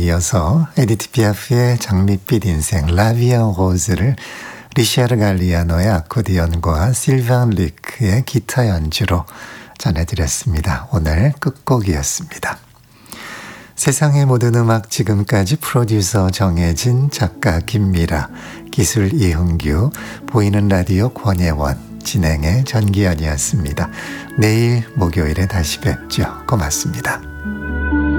이어서 에디트 피아프의 장밋빛 인생 라비앙 로즈를 리샤르 갈리아노의 아코디언과 실반 리크의 기타 연주로 전해드렸습니다. 오늘 끝곡이었습니다. 세상의 모든 음악 지금까지 프로듀서 정혜진, 작가 김미라, 기술 이흥규, 보이는 라디오 권예원, 진행의 전기현이었습니다. 내일 목요일에 다시 뵙죠. 고맙습니다.